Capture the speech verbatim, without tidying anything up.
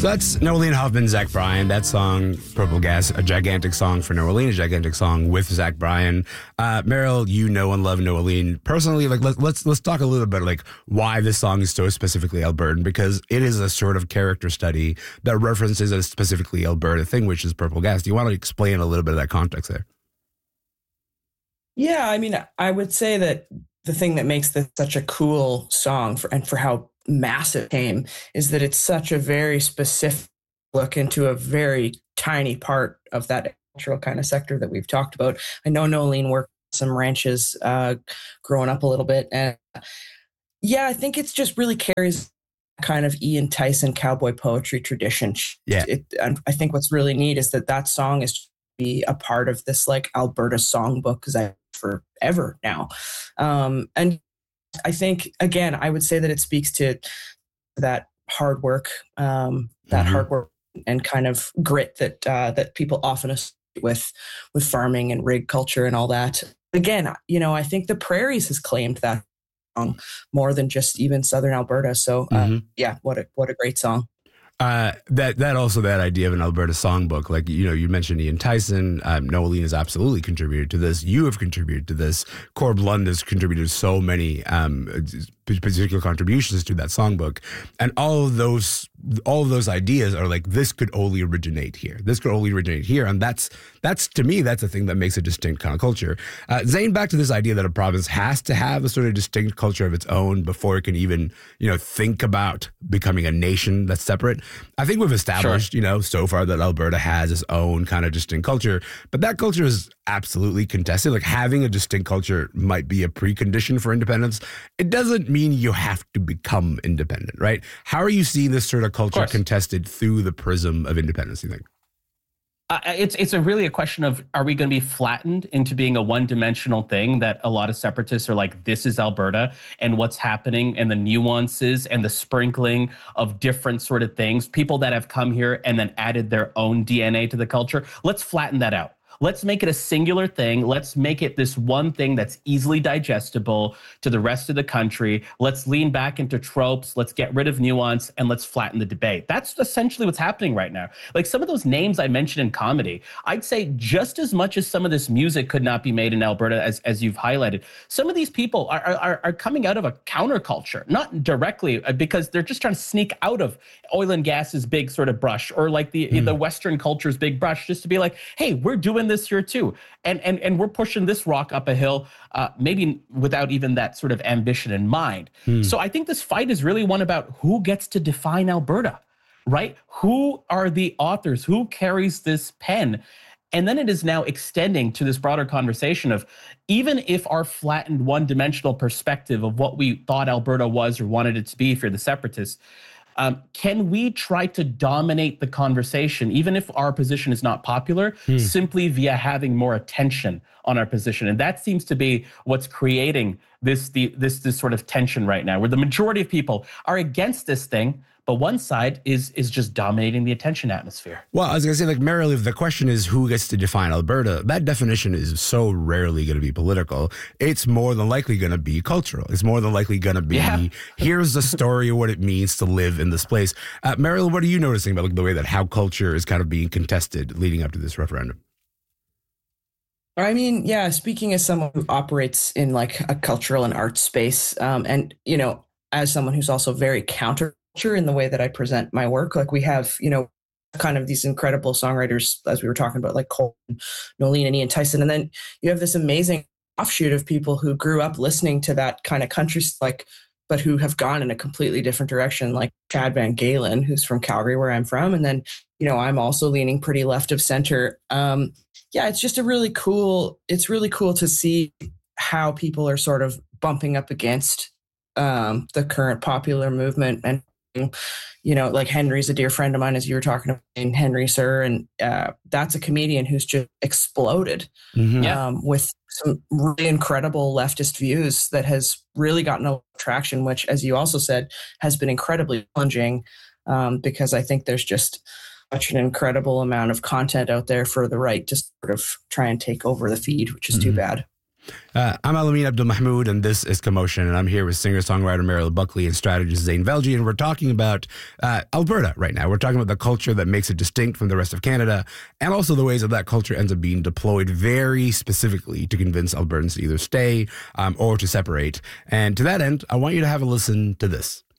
So that's Noeline Hoffman, Zach Bryan. That song, Purple Gas, a gigantic song for Noeline, a gigantic song with Zach Bryan. Uh, Meryl, you know and love Noeline personally. Like, let, let's let's talk a little bit like why this song is so specifically Albertan, because it is a sort of character study that references a specifically Alberta thing, which is Purple Gas. Do you want to explain a little bit of that context there? Yeah, I mean, I would say that the thing that makes this such a cool song for, and for how massive it came is that it's such a very specific look into a very tiny part of that agricultural kind of sector that we've talked about. I know Noeline worked some ranches uh, growing up a little bit. And yeah, I think it's just really carries kind of Ian Tyson cowboy poetry tradition. Yeah. It, and I think what's really neat is that that song is be a part of this like Alberta songbook because I forever now. Um, and I think, again, I would say that it speaks to that hard work, um, that mm-hmm. hard work and kind of grit that uh, that people often associate with with farming and rig culture and all that. Again, you know, I think the Prairies has claimed that song more than just even Southern Alberta. So, uh, mm-hmm. yeah, what a what a great song. Uh, that that also that idea of an Alberta songbook, like, you know, you mentioned Ian Tyson, um, Noeline has absolutely contributed to this. You have contributed to this. Corb Lund has contributed so many um, particular contributions to that songbook, and all of those all of those ideas are like, this could only originate here. This could only originate here, and that's that's to me that's the thing that makes a distinct kind of culture. Uh, Zane, back to this idea that a province has to have a sort of distinct culture of its own before it can even, you know, think about becoming a nation that's separate. I think we've established, sure. you know, so far that Alberta has its own kind of distinct culture, but that culture is absolutely contested. Like, having a distinct culture might be a precondition for independence. It doesn't mean you have to become independent, right? How are you seeing this sort of culture of contested through the prism of independence, you think? Uh, it's it's a really a question of, are we going to be flattened into being a one-dimensional thing that a lot of separatists are like, this is Alberta, and what's happening and the nuances and the sprinkling of different sort of things, people that have come here and then added their own D N A to the culture. Let's flatten that out. Let's make it a singular thing. Let's make it this one thing that's easily digestible to the rest of the country. Let's lean back into tropes. Let's get rid of nuance, and let's flatten the debate. That's essentially what's happening right now. Like some of those names I mentioned in comedy, I'd say just as much as some of this music could not be made in Alberta, as, as you've highlighted, some of these people are, are, are coming out of a counterculture, not directly because they're just trying to sneak out of oil and gas's big sort of brush, or like the, mm. the Western culture's big brush, just to be like, hey, we're doing this here too, and and and we're pushing this rock up a hill, uh, maybe without even that sort of ambition in mind. Hmm. So I think this fight is really one about who gets to define Alberta, right? Who are the authors? Who carries this pen? And then it is now extending to this broader conversation of, even if our flattened one-dimensional perspective of what we thought Alberta was or wanted it to be, if you're the separatists, Um, can we try to dominate the conversation, even if our position is not popular, hmm. simply via having more attention on our position? And that seems to be what's creating this the, this this sort of tension right now, where the majority of people are against this thing, but one side is is just dominating the attention atmosphere. Well, I was going to say, like, Meryl, if the question is who gets to define Alberta, that definition is so rarely going to be political. It's more than likely going to be cultural. It's more than likely going to be, yeah. here's the story of what it means to live in this place. Uh, Meryl, what are you noticing about like, the way that how culture is kind of being contested leading up to this referendum? I mean, yeah, speaking as someone who operates in like a cultural and art space, um, and, you know, as someone who's also very counterculture in the way that I present my work, like we have, you know, kind of these incredible songwriters, as we were talking about, like Cole, Noeline, and Ian Tyson. And then you have this amazing offshoot of people who grew up listening to that kind of country, like, but who have gone in a completely different direction, like Chad Van Galen, who's from Calgary, where I'm from. And then, you know, I'm also leaning pretty left of center. Um, yeah, it's just a really cool, it's really cool to see how people are sort of bumping up against um, the current popular movement. And, you know, like Henry's a dear friend of mine, as you were talking about, and Henry Sir, and uh, that's a comedian who's just exploded mm-hmm. um, with some really incredible leftist views that has really gotten a traction, which, as you also said, has been incredibly challenging um, because I think there's just such an incredible amount of content out there for the right to sort of try and take over the feed, which is mm-hmm. too bad. Uh, I'm Alamin Abdelmahmoud, and this is Commotion, and I'm here with singer-songwriter Meryl Buckley and strategist Zane Velji, and we're talking about uh, Alberta right now. We're talking about the culture that makes it distinct from the rest of Canada, and also the ways that that culture ends up being deployed very specifically to convince Albertans to either stay um, or to separate. And to that end, I want you to have a listen to this.